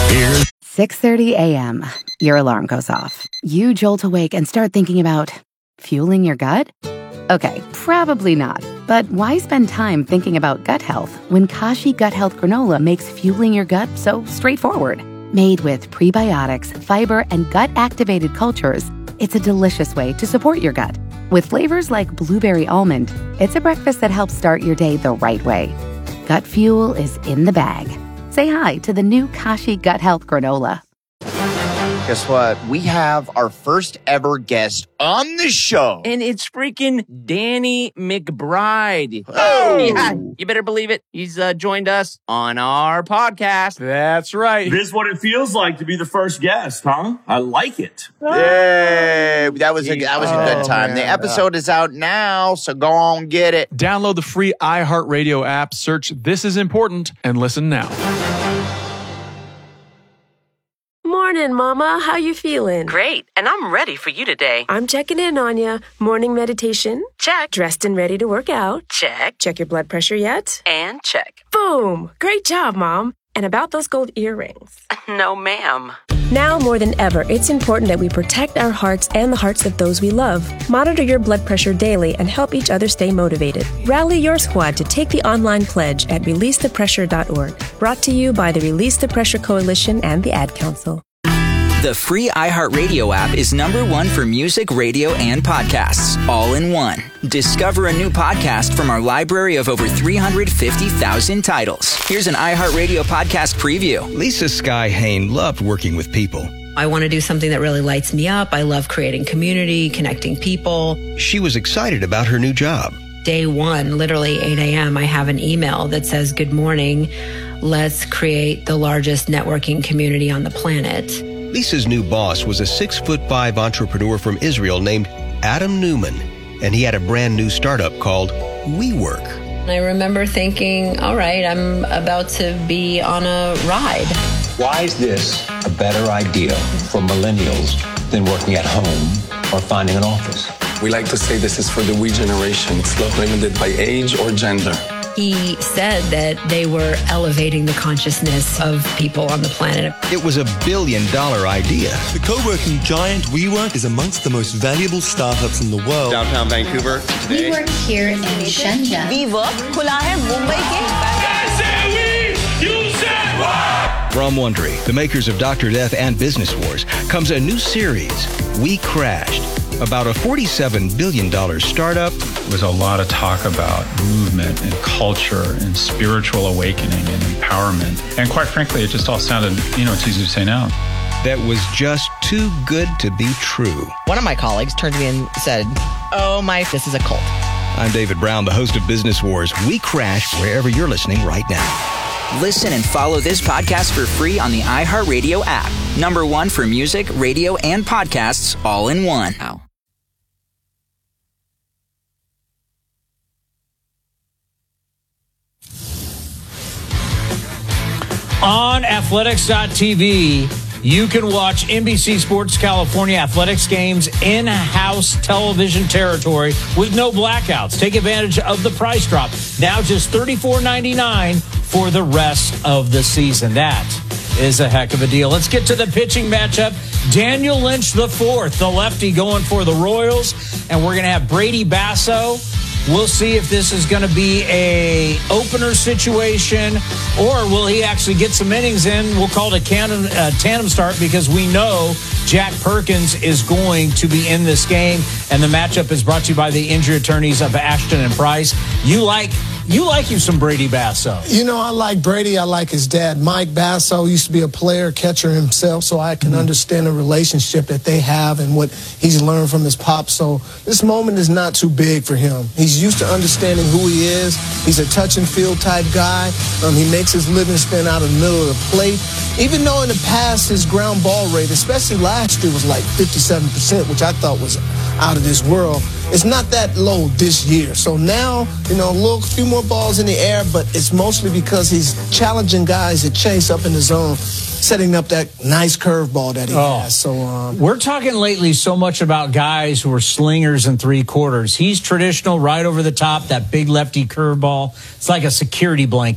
Here's 6:30 a.m. Your alarm goes off. You jolt awake and start thinking about fueling your gut? Okay, probably not. But why spend time thinking about gut health when Kashi Gut Health Granola makes fueling your gut so straightforward? Made with prebiotics, fiber, and gut-activated cultures, it's a delicious way to support your gut. With flavors like blueberry almond, it's a breakfast that helps start your day the right way. Gut fuel is in the bag. Say hi to the new Kashi Gut Health Granola. Guess what? We have our first ever guest on the show. And it's freaking Danny McBride. Oh! Yeah, you better believe it. He's joined us on our podcast. That's right. This is what it feels like to be the first guest, huh? I like it. Yay! That was a good time. Man. The episode is out now, so go on get it. Download the free iHeartRadio app, search This Is Important, and listen now. Morning, Mama. How you feeling? Great, and I'm ready for you today. I'm checking in on ya. Morning meditation? Check. Dressed and ready to work out? Check. Check your blood pressure yet? And check. Boom! Great job, Mom. And about those gold earrings? No, ma'am. Now more than ever, it's important that we protect our hearts and the hearts of those we love. Monitor your blood pressure daily and help each other stay motivated. Rally your squad to take the online pledge at releasethepressure.org. Brought to you by the Release the Pressure Coalition and the Ad Council. The free iHeartRadio app is #1 for music, radio, and podcasts, all in one. Discover a new podcast from our library of over 350,000 titles. Here's an iHeartRadio podcast preview. Lisa Sky Hain loved working with people. I want to do something that really lights me up. I love creating community, connecting people. She was excited about her new job. Day one, literally 8 a.m., I have an email that says, "Good morning. Let's create the largest networking community on the planet." Lisa's new boss was a 6'5" entrepreneur from Israel named Adam Newman, and he had a brand new startup called WeWork. I remember thinking, all right, I'm about to be on a ride. Why is this a better idea for millennials than working at home or finding an office? We like to say this is for the we generation. It's not limited by age or gender. He said that they were elevating the consciousness of people on the planet. It was $1 billion idea. The co-working giant WeWork is amongst the most valuable startups in the world. Downtown Vancouver today. We work here in Shenzhen. WeWork खुला है मुंबई के. From Wondery, the makers of Dr. Death and Business Wars, comes a new series, We Crashed, about a $47 billion startup. There was a lot of talk about movement and culture and spiritual awakening and empowerment. And quite frankly, it just all sounded, it's easy to say now. That was just too good to be true. One of my colleagues turned to me and said, this is a cult. I'm David Brown, the host of Business Wars. We Crash wherever you're listening right now. Listen and follow this podcast for free on the iHeartRadio app. #1 for music, radio, and podcasts, all in one. On athletics.tv, you can watch NBC Sports California athletics games in-house television territory with no blackouts. Take advantage of the price drop. Now just $34.99 for the rest of the season. That is a heck of a deal. Let's get to the pitching matchup. Daniel Lynch IV, the lefty, going for the Royals. And we're going to have Brady Basso. We'll see if this is going to be a opener situation or will he actually get some innings in. We'll call it a tandem start because we know Jack Perkins is going to be in this game. And the matchup is brought to you by the injury attorneys of Ashton and Price. You like some Brady Basso. I like Brady. I like his dad. Mike Basso used to be a player, catcher himself, so I can understand the relationship that they have and what he's learned from his pop. So this moment is not too big for him. He's used to understanding who he is. He's a touch and field type guy. He makes his living spin out of the middle of the plate. Even though in the past his ground ball rate, especially last year, was like 57%, which I thought was out of this world. It's not that low this year. So now, a few more balls in the air, but it's mostly because he's challenging guys at chase up in the zone, setting up that nice curveball that he has. So we're talking lately so much about guys who are slingers and three-quarters. He's traditional, right over the top, that big lefty curveball. It's like a security blanket.